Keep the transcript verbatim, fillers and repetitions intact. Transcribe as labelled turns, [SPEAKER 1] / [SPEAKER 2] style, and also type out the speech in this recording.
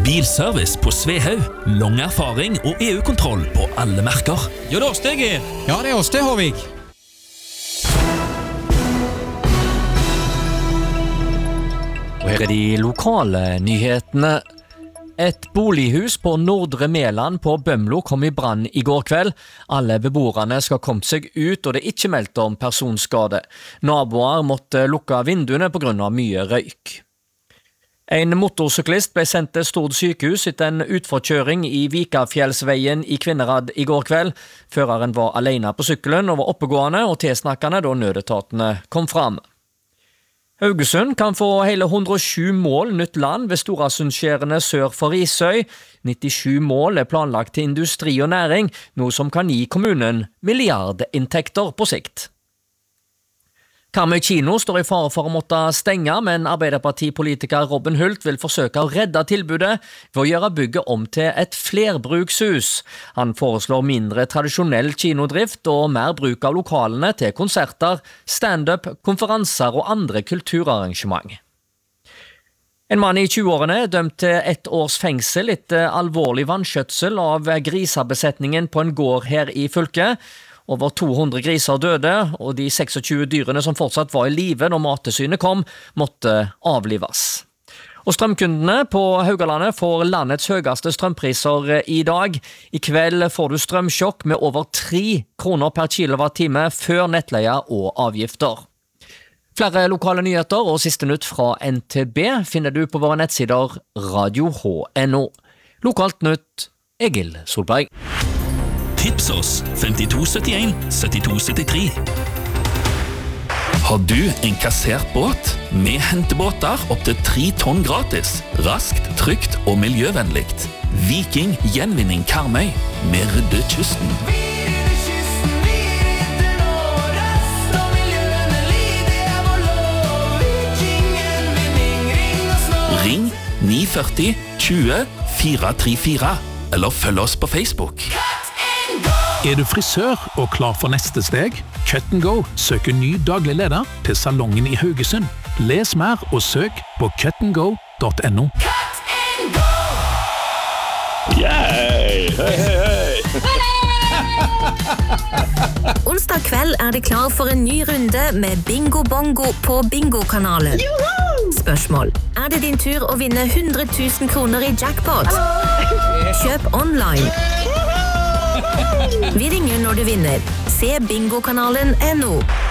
[SPEAKER 1] Bilservice på Svehaug. Lang erfaring og E U-kontroll på alle merker.
[SPEAKER 2] Jo, det er oss det, Geir.
[SPEAKER 3] Ja, det er oss det, Håvig.
[SPEAKER 4] Og her er de lokale nyhetene. Et bolighus på Nordre Meland på Bømlo kom i brann i går kveld. Alle beboerne skal komme seg ut, og det er ikke meldt om personskade. Naboer måtte lukke vinduene på grunn av mye røyk. En motorsyklist ble sendt til Stord sykehus etter en utforkjøring i Vikafjellsveien i Kvinnherad i går kveld. Føreren var alene på sykkelen og var oppegående og tilsnakkende da nødetatene kom fram. Haugesund kan få hele hundre og sju mål nytt land ved Storasundskjærene sør for Risøy. nittisju mål er planlagt til industri og næring, noe som kan gi kommunen milliardinntekter på sikt. Karmøy kino står i fare for å måtte stenge, men Arbeiderpartipolitiker Robin Hult vil forsøke å redde tilbudet ved å gjøre bygget om til et flerbrukshus. Han foreslår mindre tradisjonell kinodrift og mer bruk av lokalene til konserter, stand-up, konferanser og andre kulturarrangement. En mann i tjueårene er dømt til ett års fengsel etter alvorlig vanskjøtsel av grisebesetningen på en gård her i fylket. Over to hundre griser døde, og de tjueseks dyrene som fortsatt var i live når Mattilsynet kom, måtte avlives. Og strømkundene på Haugalandet får landets høyeste strømpriser i dag. I kveld får du strømsjokk med over tre kroner per kilowattime før nettleie og avgifter. Flere lokale nyheter og siste nytt fra N T B finner du på våre nettsider radio punktum no. Lokalt nytt, Egil Solberg.
[SPEAKER 1] Tips oss femtito syttien syttito syttitre. Har du en kassert båt? Vi henter båter opp til tre tonn gratis. Raskt, trygt og miljøvennligt. Viking Gjenvinning Karmøy. Vi rydder kysten. Ring ni fyrti tjue fire tre fire eller følg oss på Facebook.
[SPEAKER 5] Er du frisør og klar for neste steg? Cut and Go søker ny daglig leder til salongen i Haugesund. Les mer og søk på cut and go punktum no.
[SPEAKER 6] Yay! Hei, hei, hei!
[SPEAKER 7] Onsdag kveld er det klar for en ny runde med Bingo Bongo på Bingo-kanalen. Spørsmål: er det din tur å vinne hundre tusen kroner i jackpot? Kjøp online. Vi ringer når du vinner. Se bingokanalen punktum no.